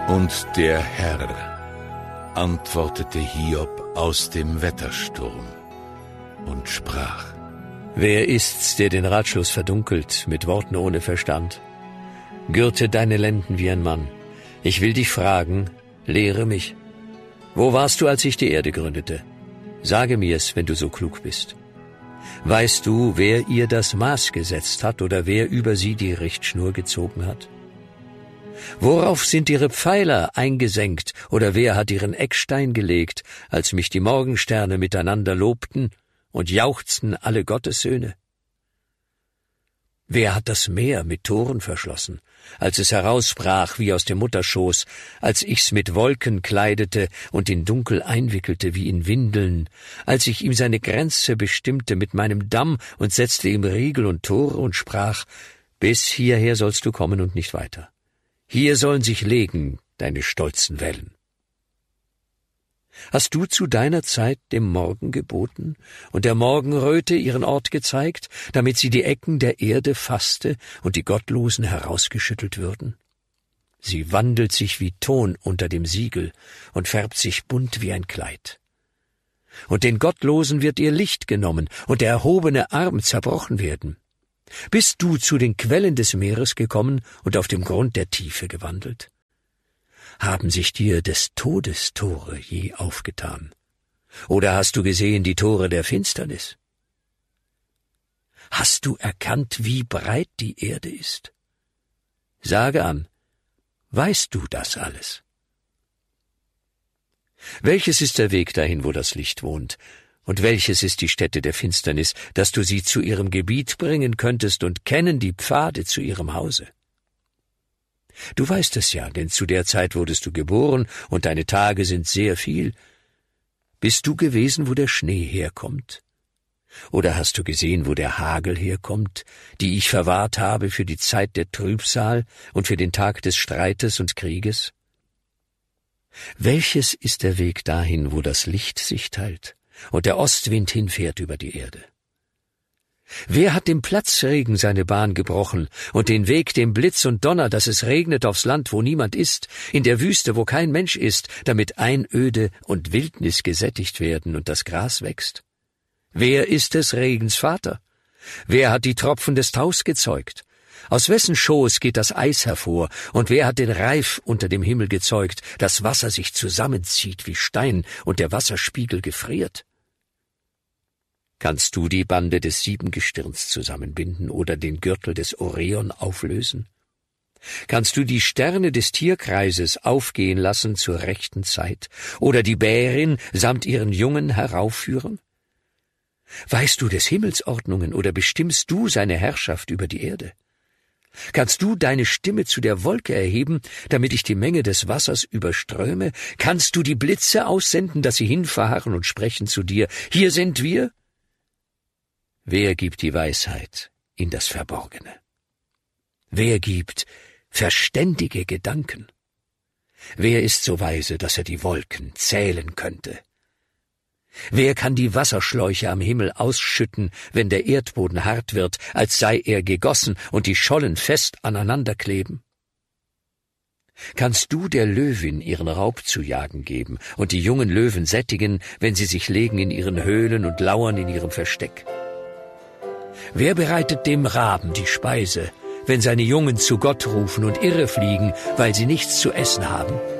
Und der Herr antwortete Hiob aus dem Wettersturm und sprach: Wer ist's, der den Ratschluss verdunkelt, mit Worten ohne Verstand? Gürte deine Lenden wie ein Mann. Ich will dich fragen, lehre mich. Wo warst du, als ich die Erde gründete? Sage mir's, wenn du so klug bist. Weißt du, wer ihr das Maß gesetzt hat oder wer über sie die Richtschnur gezogen hat? Worauf sind ihre Pfeiler eingesenkt oder wer hat ihren Eckstein gelegt, als mich die Morgensterne miteinander lobten und jauchzten alle Gottessöhne? Wer hat das Meer mit Toren verschlossen, als es herausbrach wie aus dem Mutterschoß, als ich's mit Wolken kleidete und in Dunkel einwickelte wie in Windeln, als ich ihm seine Grenze bestimmte mit meinem Damm und setzte ihm Riegel und Tore und sprach: Bis hierher sollst du kommen und nicht weiter. Hier sollen sich legen deine stolzen Wellen. Hast du zu deiner Zeit dem Morgen geboten und der Morgenröte ihren Ort gezeigt, damit sie die Ecken der Erde fasste und die Gottlosen herausgeschüttelt würden? Sie wandelt sich wie Ton unter dem Siegel und färbt sich bunt wie ein Kleid. Und den Gottlosen wird ihr Licht genommen und der erhobene Arm zerbrochen werden. Bist du zu den Quellen des Meeres gekommen und auf dem Grund der Tiefe gewandelt? Haben sich dir des Todes Tore je aufgetan? Oder hast du gesehen die Tore der Finsternis? Hast du erkannt, wie breit die Erde ist? Sage an, weißt du das alles? Welches ist der Weg dahin, wo das Licht wohnt? Und welches ist die Stätte der Finsternis, dass du sie zu ihrem Gebiet bringen könntest und kennen die Pfade zu ihrem Hause? Du weißt es ja, denn zu der Zeit wurdest du geboren und deine Tage sind sehr viel. Bist du gewesen, wo der Schnee herkommt? Oder hast du gesehen, wo der Hagel herkommt, die ich verwahrt habe für die Zeit der Trübsal und für den Tag des Streites und Krieges? Welches ist der Weg dahin, wo das Licht sich teilt und der Ostwind hinfährt über die Erde? Wer hat dem Platzregen seine Bahn gebrochen und den Weg dem Blitz und Donner, dass es regnet aufs Land, wo niemand ist, in der Wüste, wo kein Mensch ist, damit Einöde und Wildnis gesättigt werden und das Gras wächst? Wer ist des Regens Vater? Wer hat die Tropfen des Taus gezeugt? Aus wessen Schoß geht das Eis hervor, und wer hat den Reif unter dem Himmel gezeugt, das Wasser sich zusammenzieht wie Stein und der Wasserspiegel gefriert? Kannst du die Bande des Siebengestirns zusammenbinden oder den Gürtel des Orion auflösen? Kannst du die Sterne des Tierkreises aufgehen lassen zur rechten Zeit oder die Bärin samt ihren Jungen heraufführen? Weißt du des Himmels Ordnungen oder bestimmst du seine Herrschaft über die Erde? Kannst du deine Stimme zu der Wolke erheben, damit ich die Menge des Wassers überströme? Kannst du die Blitze aussenden, dass sie hinfahren und sprechen zu dir: Hier sind wir? Wer gibt die Weisheit in das Verborgene? Wer gibt verständige Gedanken? Wer ist so weise, dass er die Wolken zählen könnte? Wer kann die Wasserschläuche am Himmel ausschütten, wenn der Erdboden hart wird, als sei er gegossen und die Schollen fest aneinander kleben? Kannst du der Löwin ihren Raub zu jagen geben und die jungen Löwen sättigen, wenn sie sich legen in ihren Höhlen und lauern in ihrem Versteck? Wer bereitet dem Raben die Speise, wenn seine Jungen zu Gott rufen und irre fliegen, weil sie nichts zu essen haben?